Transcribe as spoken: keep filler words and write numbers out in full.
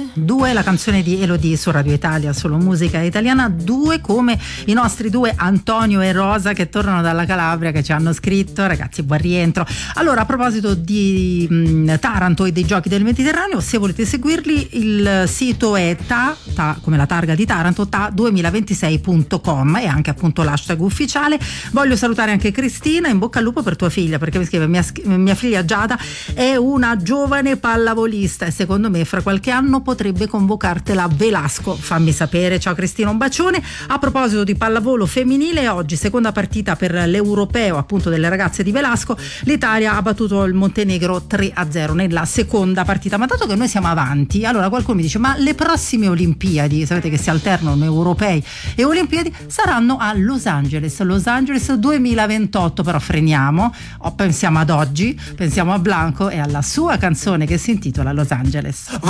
Due, la canzone di Elodie su Radio Italia, solo musica italiana. Due, come i nostri due Antonio e Rosa che tornano dalla Calabria, che ci hanno scritto: ragazzi, buon rientro. Allora, a proposito di mh, Taranto e dei giochi del Mediterraneo, se volete seguirli, il sito è ta, ta come la targa di Taranto, ta duemilaventisei punto com, e anche appunto l'hashtag ufficiale. Voglio salutare anche Cristina, in bocca al lupo per tua figlia, perché mi scrive: mia, mia figlia Giada è una giovane pallavolista e secondo me fra qualche anno potrebbe convocartela Velasco. Fammi sapere. Ciao Cristina, un bacione. A proposito di pallavolo femminile, oggi seconda partita per l'europeo appunto delle ragazze di Velasco. L'Italia ha battuto il Montenegro tre a zero nella seconda partita. Ma dato che noi siamo avanti, allora qualcuno mi dice: ma le prossime Olimpiadi, sapete che si alternano europei e Olimpiadi, saranno a Los Angeles, Los Angeles duemilaventotto. Però freniamo, oh, pensiamo ad oggi, pensiamo a Blanco e alla sua canzone che si intitola Los Angeles.